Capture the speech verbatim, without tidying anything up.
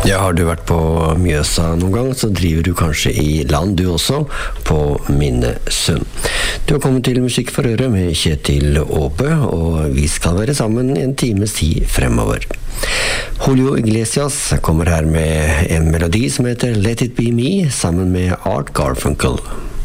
Ja, har du vært på Mjøsa noen gang, så driver du kanskje i land du også, på Minnesund. Du har kommet til Musikk for Øre med Kjetil Åpe, og vi skal være sammen en times tid fremover. Julio Iglesias kommer her med en melodi som heter Let It Be Me, sammen med Art Garfunkel.